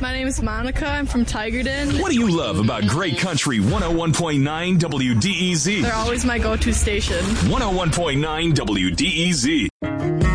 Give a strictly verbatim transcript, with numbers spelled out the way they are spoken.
My name is Monica. I'm from Tigerton. What do you love about Great Country one oh one point nine W D E Z? They're always my go-to station. one oh one point nine W D E Z.